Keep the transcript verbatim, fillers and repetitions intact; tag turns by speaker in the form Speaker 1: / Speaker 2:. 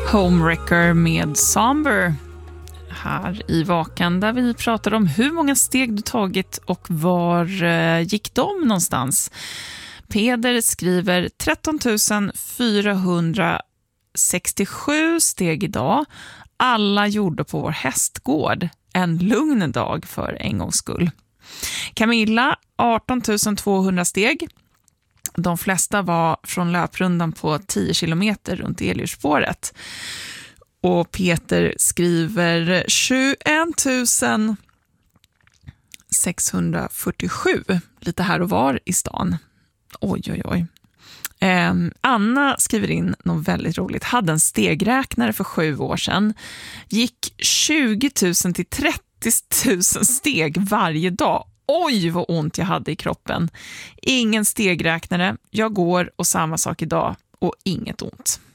Speaker 1: Homewrecker med Somber här i Vakan, där vi pratar om hur många steg du tagit och var eh, gick de någonstans. Peder skriver tretton tusen fyrahundrasextiosju steg idag. Alla gjorde på vår hästgård. En lugn dag för en gångs skull. Camilla, arton tusen tvåhundra steg. De flesta var från löprundan på tio kilometer runt Elhjulsspåret. Och Peter skriver tjugoett tusen sexhundrafyrtiosju, lite här och var i stan. Oj, oj, oj. Eh, Anna skriver in något väldigt roligt. Hade en stegräknare för sju år sedan. Gick tjugo tusen till trettio tusen steg varje dag. Oj, vad ont jag hade i kroppen. Ingen stegräknare. Jag går och samma sak idag och inget ont.